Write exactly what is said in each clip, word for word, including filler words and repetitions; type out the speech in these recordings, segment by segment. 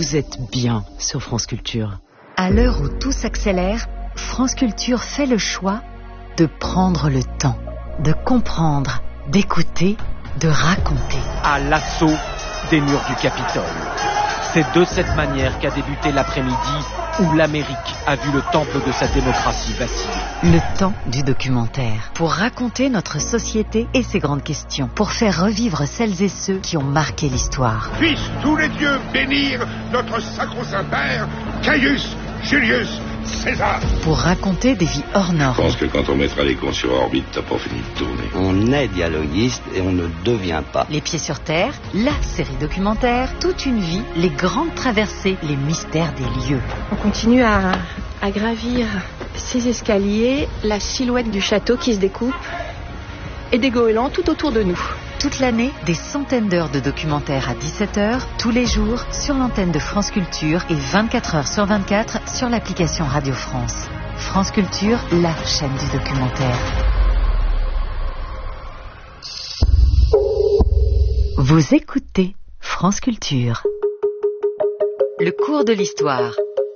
Vous êtes bien sur France Culture. À l'heure où tout s'accélère, France Culture fait le choix de prendre le temps, de comprendre, d'écouter, de raconter. À l'assaut des murs du Capitole. C'est de cette manière qu'a débuté l'après-midi où l'Amérique a vu le temple de sa démocratie vaciller. Le temps du documentaire. Pour raconter notre société et ses grandes questions. Pour faire revivre celles et ceux qui ont marqué l'histoire. Puissent tous les dieux bénir notre sacro-saint père, Caius Julius César. Pour raconter des vies hors normes. Je pense que quand on mettra les cons sur orbite, t'as pas fini de tourner. On est dialoguiste et on ne devient pas. Les pieds sur terre, la série documentaire, toute une vie, les grandes traversées, les mystères des lieux. On continue à, à gravir ces escaliers, la silhouette du château qui se découpe et des goélands tout autour de nous. Toute l'année, des centaines d'heures de documentaires à dix-sept heures, tous les jours, sur l'antenne de France Culture et vingt-quatre heures sur vingt-quatre sur l'application Radio France. France Culture, la chaîne du documentaire. Vous écoutez France Culture. Le cours de l'histoire.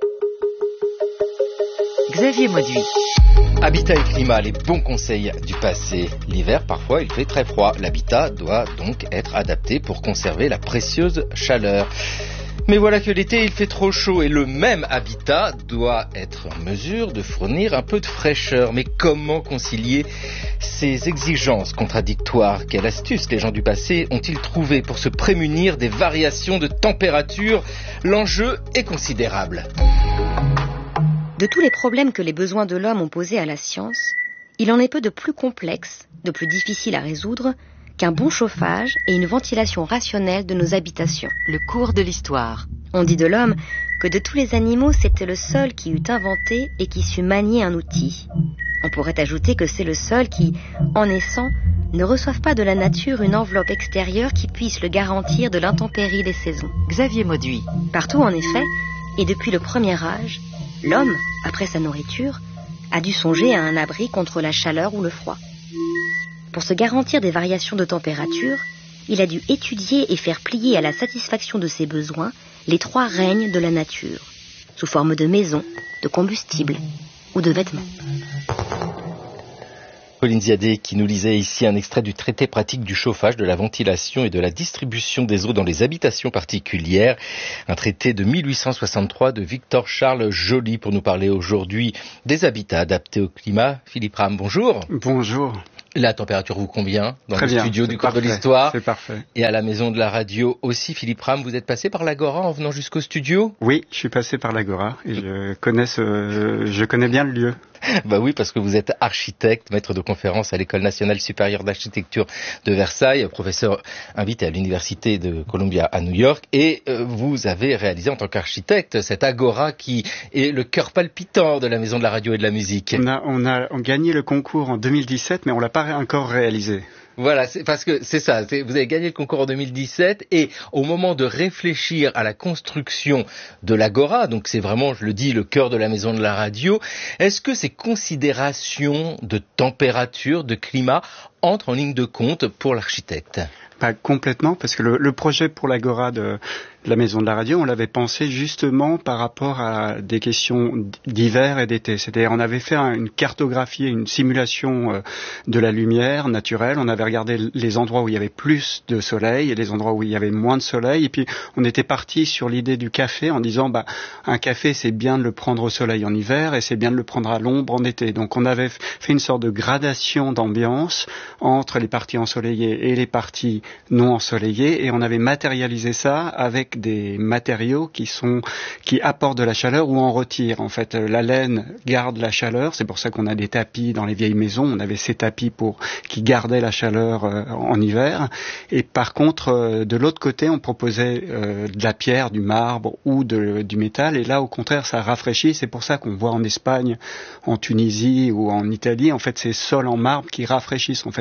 Xavier Mauduit. Habitat et climat, les bons conseils du passé. L'hiver, parfois, il fait très froid. L'habitat doit donc être adapté pour conserver la précieuse chaleur. Mais voilà que l'été, il fait trop chaud et le même habitat doit être en mesure de fournir un peu de fraîcheur. Mais comment concilier ces exigences contradictoires? Quelle astuce les gens du passé ont-ils trouvé pour se prémunir des variations de température? L'enjeu est considérable. De tous les problèmes que les besoins de l'homme ont posés à la science, il en est peu de plus complexes, de plus difficiles à résoudre, qu'un bon chauffage et une ventilation rationnelle de nos habitations. Le cours de l'histoire. On dit de l'homme que de tous les animaux, c'était le seul qui eût inventé et qui sut manier un outil. On pourrait ajouter que c'est le seul qui, en naissant, ne reçoive pas de la nature une enveloppe extérieure qui puisse le garantir de l'intempérie des saisons. Xavier Mauduit. Partout, en effet, et depuis le premier âge, l'homme, après sa nourriture, a dû songer à un abri contre la chaleur ou le froid. Pour se garantir des variations de température, il a dû étudier et faire plier à la satisfaction de ses besoins les trois règnes de la nature, sous forme de maisons, de combustible ou de vêtements. Pauline Ziadé qui nous lisait ici un extrait du traité pratique du chauffage, de la ventilation et de la distribution des eaux dans les habitations particulières. Un traité de mille huit cent soixante-trois de Victor Charles Joly pour nous parler aujourd'hui des habitats adaptés au climat. Philippe Ram, bonjour. Bonjour. La température vous convient dans Très le bien, studio du cours parfait, de l'histoire. C'est parfait. Et à la maison de la radio aussi. Philippe Ram, vous êtes passé par l'Agora en venant jusqu'au studio? Oui, je suis passé par l'Agora et je connais, ce, je connais bien le lieu. Bah oui, parce que vous êtes architecte, maître de conférence à l'École nationale supérieure d'architecture de Versailles, professeur invité à l'Université de Columbia à New York, et euh, vous avez réalisé en tant qu'architecte cette Agora qui est le cœur palpitant de la Maison de la radio et de la musique. On a, on a on gagné le concours en deux mille dix-sept, mais on l'a pas encore réalisé. Voilà, c'est parce que c'est ça, c'est, vous avez gagné le concours en deux mille dix-sept et au moment de réfléchir à la construction de l'Agora, donc c'est vraiment, je le dis, le cœur de la maison de la radio, est-ce que ces considérations de température, de climat entrent en ligne de compte pour l'architecte? Pas complètement, parce que le, le projet pour l'Agora de la maison de la radio, on l'avait pensé justement par rapport à des questions d'hiver et d'été. C'est-à-dire, on avait fait une cartographie, une simulation de la lumière naturelle. On avait regardé les endroits où il y avait plus de soleil et les endroits où il y avait moins de soleil. Et puis, on était parti sur l'idée du café en disant, bah, un café, c'est bien de le prendre au soleil en hiver et c'est bien de le prendre à l'ombre en été. Donc, on avait fait une sorte de gradation d'ambiance entre les parties ensoleillées et les parties non ensoleillées, et on avait matérialisé ça avec des matériaux qui sont qui apportent de la chaleur ou en retirent. En fait, la laine garde la chaleur, c'est pour ça qu'on a des tapis dans les vieilles maisons. On avait ces tapis pour qui gardaient la chaleur euh, en hiver. Et par contre, euh, de l'autre côté, on proposait euh, de la pierre, du marbre ou de, du métal. Et là, au contraire, ça rafraîchit. C'est pour ça qu'on voit en Espagne, en Tunisie ou en Italie, en fait, ces sols en marbre qui rafraîchissent. En fait,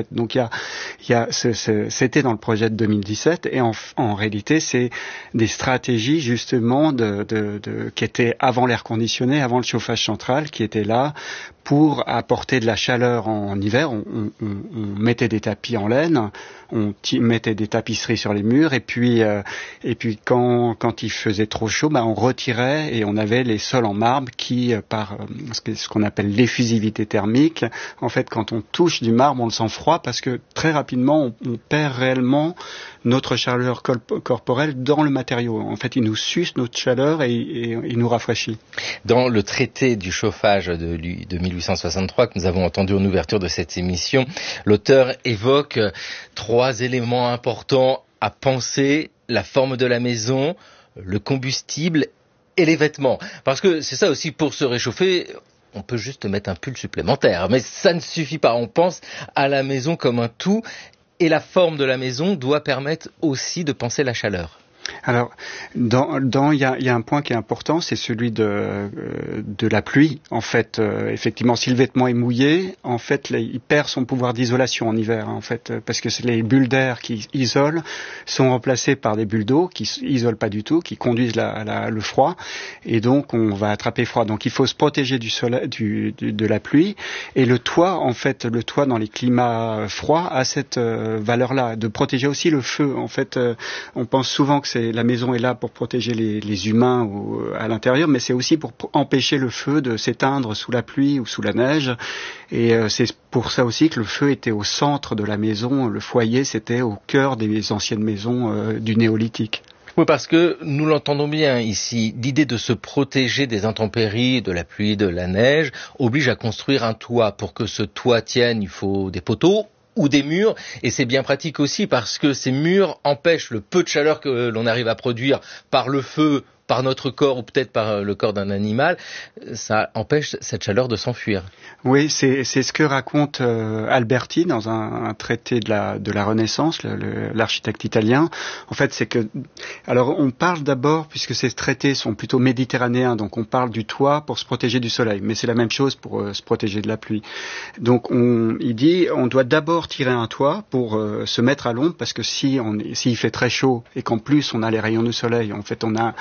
fait. Donc il y a, il y a, ce, ce, c'était dans le projet de deux mille dix-sept et en, en réalité c'est des stratégies justement de, de, de, qui étaient avant l'air conditionné, avant le chauffage central, qui étaient là pour apporter de la chaleur en hiver. On, on, on mettait des tapis en laine, on t- mettait des tapisseries sur les murs, et puis euh, et puis quand quand il faisait trop chaud, bah on retirait et on avait les sols en marbre qui, euh, par euh, ce qu'on appelle l'effusivité thermique, en fait, quand on touche du marbre, on le sent froid parce que très rapidement, on, on perd réellement notre chaleur corporelle dans le matériau. En fait, il nous suce notre chaleur et, et il nous rafraîchit. Dans le traité du chauffage de, de mille huit cent soixante-trois que nous avons entendu en ouverture de cette émission, l'auteur évoque trois éléments importants à penser: la forme de la maison, le combustible et les vêtements. Parce que c'est ça aussi, pour se réchauffer, on peut juste mettre un pull supplémentaire, mais ça ne suffit pas. On pense à la maison comme un tout. Et la forme de la maison doit permettre aussi de penser la chaleur. Alors, dans, dans, il y a, il y a un point qui est important, c'est celui de, euh, de la pluie. En fait, euh, effectivement, si le vêtement est mouillé, en fait, les, il perd son pouvoir d'isolation en hiver, hein, en fait, parce que les bulles d'air qui isolent sont remplacées par des bulles d'eau qui isolent pas du tout, qui conduisent la, la, le froid, et donc on va attraper froid. Donc, il faut se protéger du soleil, du, du, de la pluie. Et le toit, en fait, le toit dans les climats froids a cette euh, valeur-là, de protéger aussi le feu. En fait, euh, on pense souvent que c'est la maison est là pour protéger les, les humains ou, à l'intérieur, mais c'est aussi pour empêcher le feu de s'éteindre sous la pluie ou sous la neige. Et euh, c'est pour ça aussi que le feu était au centre de la maison. Le foyer, c'était au cœur des anciennes maisons euh, du néolithique. Oui, parce que nous l'entendons bien ici, l'idée de se protéger des intempéries, de la pluie, de la neige, oblige à construire un toit. Pour que ce toit tienne, il faut des poteaux ou des murs, et c'est bien pratique aussi parce que ces murs empêchent le peu de chaleur que l'on arrive à produire par le feu, par notre corps ou peut-être par le corps d'un animal, ça empêche cette chaleur de s'enfuir. Oui, c'est, c'est ce que raconte euh, Alberti dans un, un traité de la, de la Renaissance, le, le, l'architecte italien. En fait, c'est que, alors on parle d'abord, puisque ces traités sont plutôt méditerranéens, donc on parle du toit pour se protéger du soleil, mais c'est la même chose pour euh, se protéger de la pluie. Donc on, il dit, on doit d'abord tirer un toit pour euh, se mettre à l'ombre, parce que si on, s'il fait très chaud et qu'en plus on a les rayons du soleil, en fait on a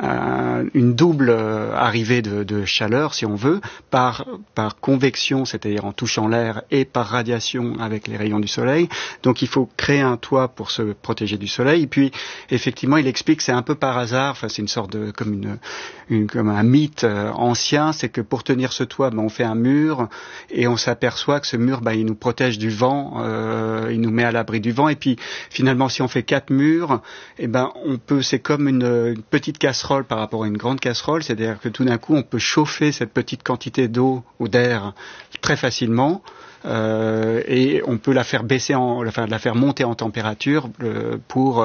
un, une double euh, arrivée de, de chaleur, si on veut, par, par convection, c'est-à-dire en touchant l'air, et par radiation avec les rayons du soleil. Donc il faut créer un toit pour se protéger du soleil. Et puis effectivement, il explique que c'est un peu par hasard, enfin c'est une sorte de comme une, une comme un mythe euh, ancien, c'est que pour tenir ce toit, ben, on fait un mur et on s'aperçoit que ce mur, ben, il nous protège du vent, euh, il nous met à l'abri du vent. Et puis finalement, si on fait quatre murs, eh ben on peut, c'est comme une, une petite casserole par rapport à une grande casserole, c'est-à-dire que tout d'un coup, on peut chauffer cette petite quantité d'eau ou d'air très facilement. Euh, et on peut la faire baisser, en, enfin la faire monter en température euh, pour